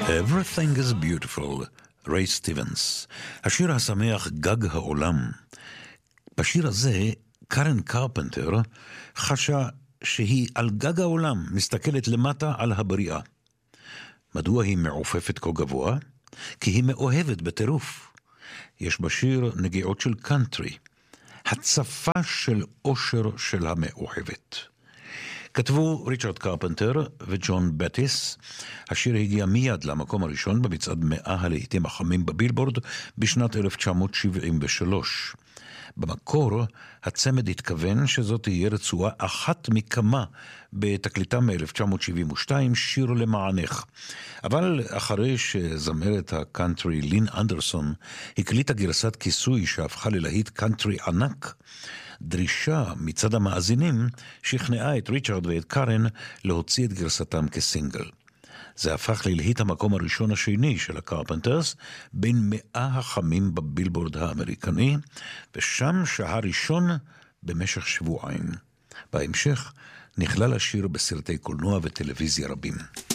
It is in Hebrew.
Everything is beautiful, ריי סטיבנס. השיר השמח גג העולם. בשיר הזה קארן קרפנטר חשה שהיא על גג העולם, מסתכלת למטה על הבריאה. מדוע היא מעופפת כה גבוה? כי היא מאוהבת בטירוף. יש בשיר נגיעות של קאנטרי, הצפה של אושר של המאוהבת. כתבו ריצ'רד קרפנטר וג'ון בטיס. השיר הגיע מיד למקום הראשון במצעד 100 הלהיטים החמים בבילבורד בשנת 1973. במקור הצמד התכוון שזאת תהיה רצועה אחת מכמה בתקליטם מ-1972, שיר למענך. אבל אחרי שזמרת הקאנטרי לין אנדרסון הקליטה גרסת כיסוי שהפכה ללהיט קאנטרי ענק, דרישה מצד המאזינים שכנעה את ריצ'רד ואת קארן להוציא את גרסתם כסינגל. זה הפך ללהיט המקום הראשון השני של הקרפנטרס בין 100 החמים בבילבורד האמריקני, ושם שהה ראשון במשך שבועיים. בהמשך נכלל השיר בסרטי קולנוע וטלוויזיה רבים.